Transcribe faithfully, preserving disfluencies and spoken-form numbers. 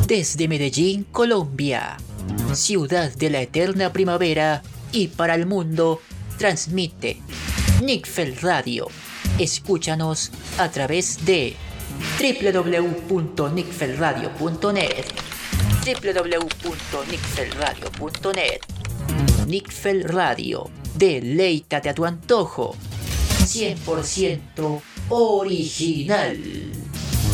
Desde Medellín, Colombia, ciudad de la eterna primavera y para el mundo, transmite Nickfell Radio. Escúchanos a través de doble u doble u doble u punto nickfell radio punto net, doble u doble u doble u punto nickfell radio punto net. Nickfell Radio, deleítate a tu antojo, cien por ciento original.